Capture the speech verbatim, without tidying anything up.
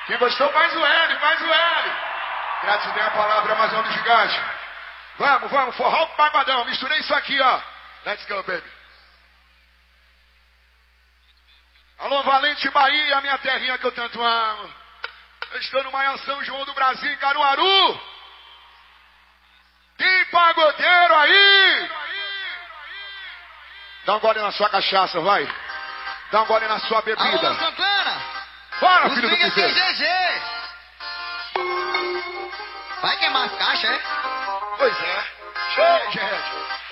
Quem gostou, faz o L, faz o L. Gratidão é a palavra, mas é um gigante. Vamos, vamos, forró com pagodão. Misturei isso aqui, ó. Let's go, baby. Alô, Valente Bahia, minha terrinha que eu tanto amo. Eu estou no maior São João do Brasil, em Caruaru. Tem pagodeiro aí? Dá um gole na sua cachaça, vai. Dá um gole na sua bebida. Alô, Santana. Bora, filho do G G. Vai queimar as caixas, é? Pois é. Cheio, gente.